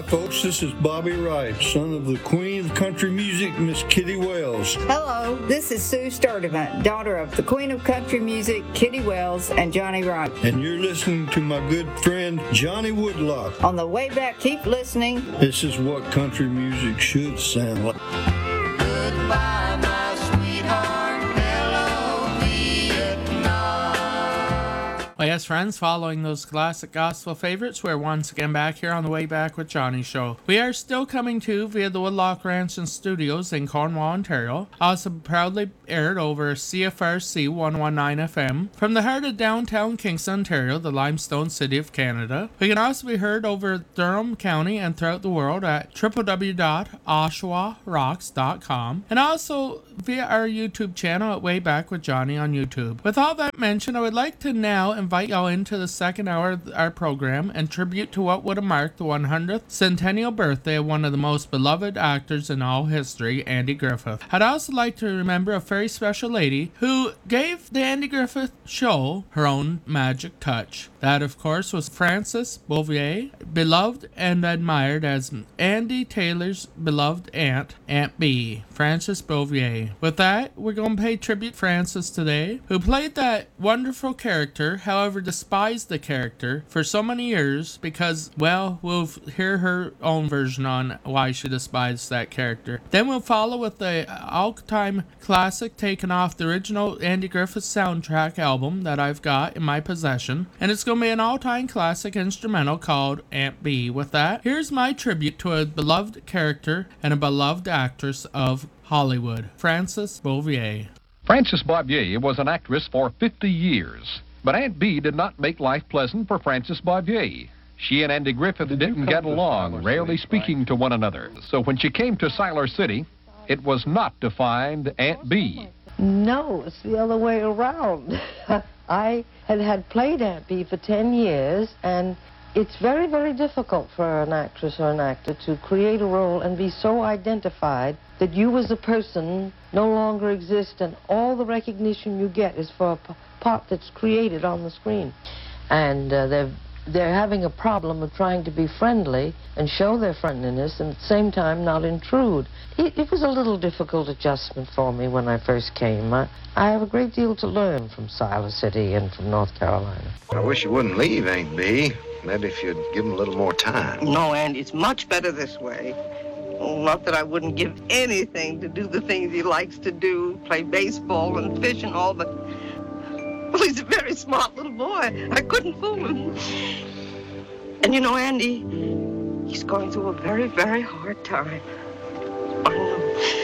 Folks, this is Bobby Wright, son of the Queen of Country Music, Miss Kitty Wells. Hello, this is Sue Sturdivant, daughter of the Queen of Country Music, Kitty Wells, and Johnny Wright. And you're listening to my good friend, Johnny Woodlock. On the way back, keep listening. This is what country music should sound like. Goodbye, my sweetheart, hello, Vietnam. Well, yes, friends, following those classic gospel favorites, we're once again back here on the Way Back with Johnny show. We are still coming to you via the Woodlock Ranch and Studios in Cornwall, Ontario. Also proudly aired over CFRC 119 FM from the heart of downtown Kingston, Ontario, the limestone city of Canada. We can also be heard over Durham County and throughout the world at www.oshawarocks.com and also via our YouTube channel at Way Back with Johnny on YouTube. With all that mentioned, I would like to now invite y'all into the second hour of our program and tribute to what would have marked the 100th centennial birthday of one of the most beloved actors in all history, Andy Griffith. I'd also like to remember a very special lady who gave the Andy Griffith show her own magic touch. That, of course, was Frances Bouvier, beloved and admired as Andy Taylor's beloved aunt, Aunt Bee, Frances Bouvier. With that, we're going to pay tribute to Frances today, who played that wonderful character, however despised the character for so many years because, well, we'll hear her own version on why she despised that character. Then we'll follow with the all-time classic taken off the original Andy Griffith soundtrack album that I've got in my possession, and it's going to be an all-time classic instrumental called Aunt Bee. With that, here's my tribute to a beloved character and a beloved actress of Hollywood, Frances Bouvier. Frances Bouvier was an actress for 50 years, but Aunt Bee did not make life pleasant for Frances Bouvier. She and Andy Griffith didn't get along, rarely speaking to one another. So when she came to Siler City, it was not to find Aunt Bee. No, it's the other way around. I had played Aunt Bee for 10 years, and it's very, very difficult for an actress or an actor to create a role and be so identified that you as a person no longer exist, and all the recognition you get is for a part that's created on the screen. And they're having a problem of trying to be friendly and show their friendliness and at the same time not intrude. It was a little difficult adjustment for me when I first came. I have a great deal to learn from Siler City and from North Carolina. I wish you wouldn't leave, Aunt Bee. Maybe if you'd give him a little more time. No, Andy, it's much better this way. Oh, not that I wouldn't give anything to do the things he likes to do, play baseball and fish and all, but well, he's a very smart little boy. I couldn't fool him. And you know, Andy, he's going through a very, very hard time. I know.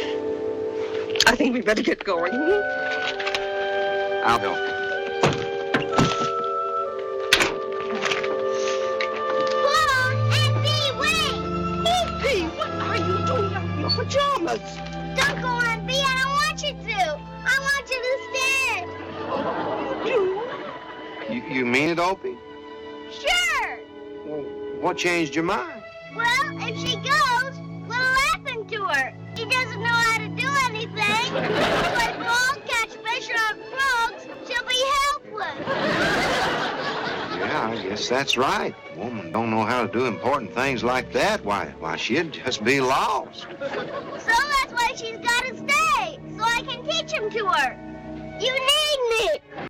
I think we better get going. I'll help you. Pajamas. Don't go on, B. I don't want you to. I want you to stay. You mean it, Opie? Sure. Well, what changed your mind? Well, if she goes, we'll laughing to her. He doesn't know how to do anything. Play ball, catch fish, or frogs. She'll be helpless. Yeah, I guess that's right. A woman don't know how to do important things like that. Why, she'd just be lost. So that's why she's got to stay, so I can teach him to her. You need me.